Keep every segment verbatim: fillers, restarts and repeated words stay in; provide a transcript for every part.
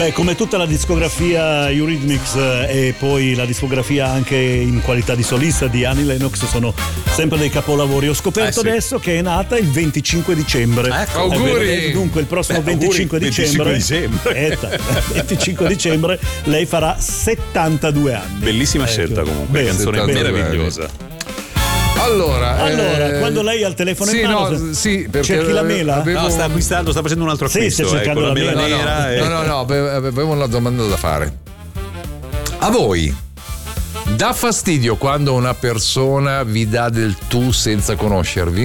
Beh, come tutta la discografia Eurythmics e poi la discografia anche in qualità di solista di Annie Lennox sono sempre dei capolavori. Ho scoperto eh sì. adesso che è nata il venticinque dicembre. Ecco, auguri! Dunque il prossimo Beh, venticinque dicembre, dicembre. Eh, venticinque dicembre lei farà settantadue anni. Bellissima eh, scelta comunque, beh, canzone meravigliosa. Allora, allora eh, quando lei ha il telefono sì, in mano, no, sì, perché cerchi la mela? Avevo... No, sta acquistando, sta facendo un altro acquisto. Sì, sta cercando ecco, la mela, mela nera. No, e... no, no, no, avevo una domanda da fare. A voi dà fastidio quando una persona vi dà del tu senza conoscervi?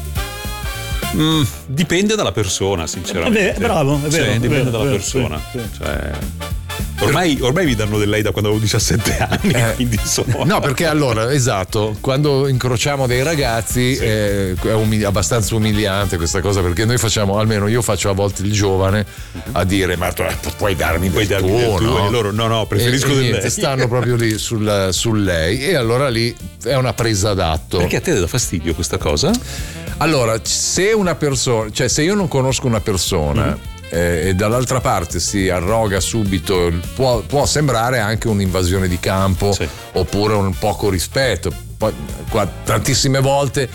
Mm, dipende dalla persona, sinceramente. Eh beh, bravo, è vero. Sì, dipende vero, dalla vero, persona. Sì, sì. Cioè, ormai, ormai mi danno del lei da quando avevo diciassette anni. Eh, quindi sono... No, perché allora, esatto, quando incrociamo dei ragazzi sì. eh, è umili- abbastanza umiliante questa cosa, perché noi facciamo, almeno io faccio a volte il giovane a dire ma tu puoi darmi puoi del darmi tuo, del tuo, no? E loro no, no, preferisco e, del e niente, lei. Stanno proprio lì sul, sul lei e allora lì è una presa d'atto. Perché a te dà fastidio questa cosa? Allora, se una persona, cioè se io non conosco una persona mm-hmm. eh, e dall'altra parte si arroga subito, può, può sembrare anche un'invasione di campo sì. oppure un poco rispetto. Poi qua, tantissime volte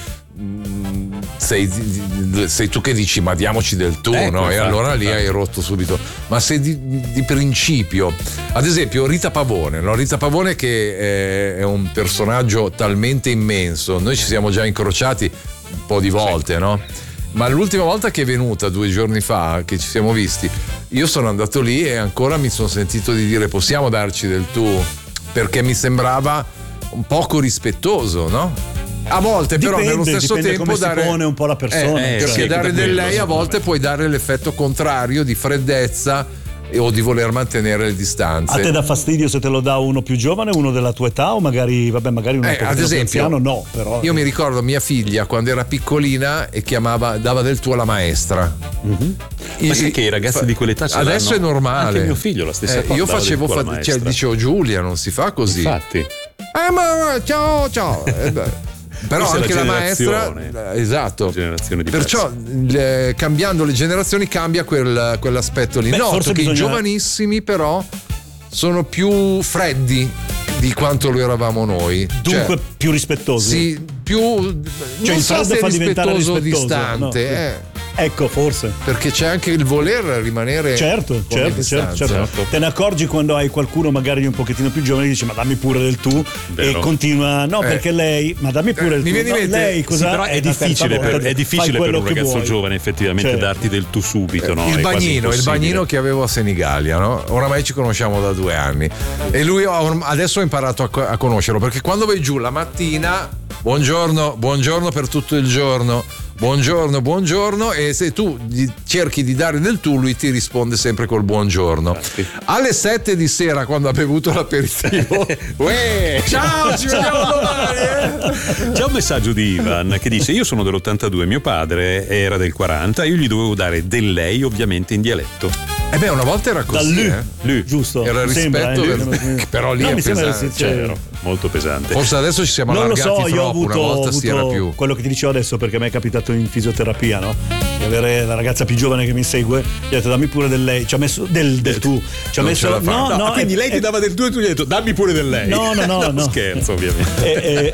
mh, sei, sei tu che dici ma diamoci del tu, ecco, no? E allora lì hai rotto subito. Ma se di, di principio, ad esempio Rita Pavone, no? Rita Pavone che è, è un personaggio talmente immenso, noi ci siamo già incrociati un po' di volte, no? Ma l'ultima volta che è venuta due giorni fa, che ci siamo visti, io sono andato lì e ancora mi sono sentito di dire possiamo darci del tu, perché mi sembrava un poco rispettoso, no? A volte dipende, però nello stesso tempo come dare si pone un po' la persona, eh, eh, perché sì, dare del lei a volte puoi dare l'effetto contrario di freddezza o di voler mantenere le distanze. A te dà fastidio se te lo dà uno più giovane, uno della tua età, o magari vabbè magari uno eh, più ad esempio, anziano? No, però io mi ricordo mia figlia quando era piccolina e chiamava, dava del tuo alla maestra. Mm-hmm. Ma sai che i ragazzi fa, di quell'età ce adesso l'hanno? è normale. Anche mio figlio la stessa eh, cosa. Io facevo fatica, cioè, dicevo Giulia non si fa così. Infatti. Eh ma ciao ciao. eh, Però questa anche la, la maestra, esatto, perciò le, cambiando le generazioni cambia quel, quell'aspetto lì. Beh, Noto che bisogna... i giovanissimi però sono più freddi di quanto lo eravamo noi. Dunque cioè, più rispettosi. Sì, più cioè non so se fa rispettoso o rispettoso, distante. no, sì. eh. Ecco, forse. Perché c'è anche il voler rimanere. Certo, certo, certo, certo. Te ne accorgi quando hai qualcuno magari un pochettino più giovane e dici ma dammi pure del tu. Vero. E continua, no, eh. perché lei, ma dammi pure il Mi tu. viene No, in mente, lei cosa? Sì, però è difficile, per, è difficile per un ragazzo vuoi. giovane effettivamente certo. darti del tu subito, no? Il è bagnino, il bagnino che avevo a Senigallia, no? Oramai ci conosciamo da due anni e lui adesso ho imparato a, a conoscerlo, perché quando vai giù la mattina, buongiorno, buongiorno per tutto il giorno. Buongiorno, buongiorno, e se tu cerchi di dare del tu, lui ti risponde sempre col buongiorno. Alle sette di sera, quando ha bevuto l'aperitivo, uè, ciao, ci vediamo domani. Eh? C'è un messaggio di Ivan che dice: io sono dell'ottantadue, mio padre era del quaranta, io gli dovevo dare del lei, ovviamente in dialetto. Eh beh, una volta era così, lui, eh? lui, giusto. Era il rispetto, sembra, del... però lì no, è pesante, cioè, molto pesante. Forse adesso ci siamo non allargati lo so, troppo, io ho avuto, una volta ho si era più. Quello che ti dicevo adesso, perché mi è capitato in fisioterapia, no? Di avere la ragazza più giovane che mi segue, gli ho detto dammi pure del lei, ci ha messo del, del tu, ci ha messo no, no, no, quindi e, lei ti dava del tu e tu gli hai detto dammi pure del lei. No, no, no, no. Scherzo, ovviamente. E,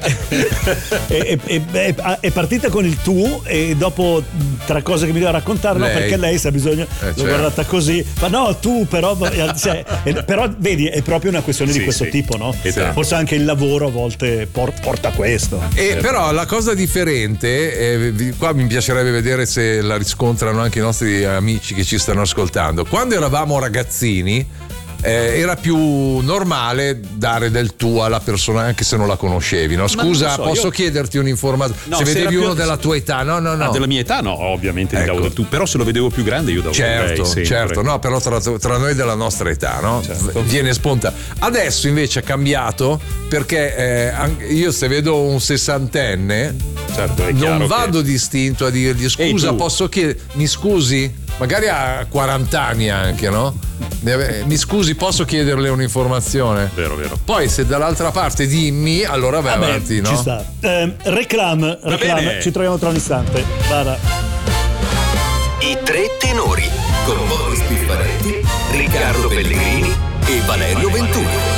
e, e, e, è partita con il tu e dopo tra cose che mi doveva raccontare, no, perché lei se ha bisogno eh, l'ho certo. guardata così, ma no, tu però cioè, però vedi è proprio una questione sì, di questo sì. tipo, no? Esatto. Forse anche il lavoro a volte porta a questo. E certo. Però la cosa differente, eh, qua mi piacerebbe vedere se la riscontrano anche i nostri amici che ci stanno ascoltando. Quando eravamo ragazzini eh, era più normale dare del tu alla persona anche se non la conoscevi, no? Scusa, so, posso io... chiederti un'informazione? No, se vedevi se uno più... della tua età, no, no, no. Ah, della mia età, no, ovviamente ecco. gli davo del tu, però se lo vedevo più grande io davo certo, del lei. Certo, no, però tra, tra noi della nostra età, no? Certo. Viene spontaneo. Adesso invece è cambiato perché eh, io se vedo un sessantenne certo, non vado che... distinto a dirgli scusa, posso chiedere, mi scusi? Magari ha quaranta anni anche, no? Mi scusi, posso chiederle un'informazione? Vero, vero. Poi se dall'altra parte dimmi, allora vai Vabbè, avanti, no? Ci sta. Eh, reclam, reclam. Ci troviamo tra un istante. Vada. I tre tenori con Boris Pifaretti, Riccardo Pellegrini e Valerio Ventura.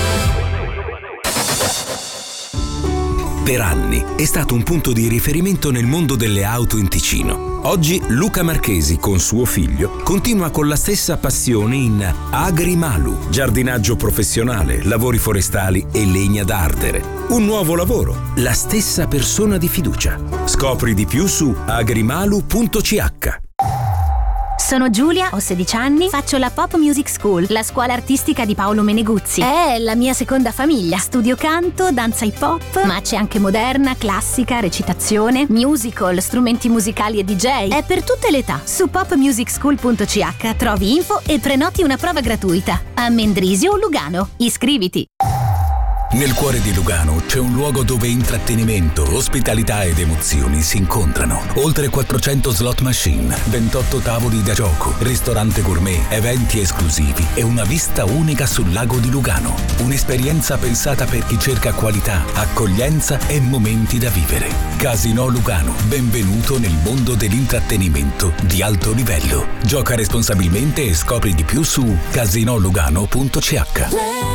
Per anni è stato un punto di riferimento nel mondo delle auto in Ticino. Oggi Luca Marchesi con suo figlio continua con la stessa passione in Agrimalu, giardinaggio professionale, lavori forestali e legna da ardere. Un nuovo lavoro, la stessa persona di fiducia. Scopri di più su agrimalu punto c h. Sono Giulia, ho sedici anni, faccio la Pop Music School, la scuola artistica di Paolo Meneguzzi. È la mia seconda famiglia. Studio canto, danza hip hop, ma c'è anche moderna, classica, recitazione, musical, strumenti musicali e D J. È per tutte le età. Su pop music school punto c h trovi info e prenoti una prova gratuita. A Mendrisio o Lugano. Iscriviti. Nel cuore di Lugano c'è un luogo dove intrattenimento, ospitalità ed emozioni si incontrano. Oltre quattrocento slot machine, ventotto tavoli da gioco, ristorante gourmet, eventi esclusivi e una vista unica sul lago di Lugano. Un'esperienza pensata per chi cerca qualità, accoglienza e momenti da vivere. Casino Lugano, benvenuto nel mondo dell'intrattenimento di alto livello. Gioca responsabilmente e scopri di più su casino lugano punto c h.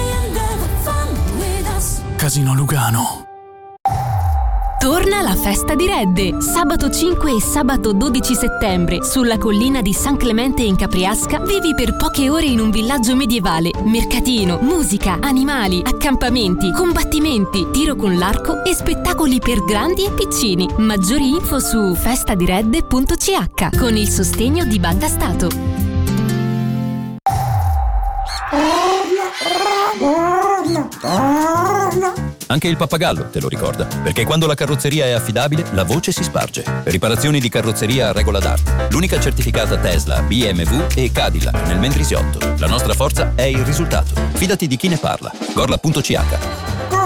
Casino Lugano. Torna la festa di Redde, sabato cinque e sabato dodici settembre, sulla collina di San Clemente in Capriasca. Vivi per poche ore in un villaggio medievale, mercatino, musica, animali, accampamenti, combattimenti, tiro con l'arco e spettacoli per grandi e piccini. Maggiori info su festadiredde punto c h con il sostegno di Banca Stato. Anche il pappagallo te lo ricorda, perché quando la carrozzeria è affidabile, la voce si sparge. Riparazioni di carrozzeria a regola d'arte. L'unica certificata Tesla, B M W e Cadillac nel Mendrisiotto. La nostra forza è il risultato. Fidati di chi ne parla. gorla punto c h.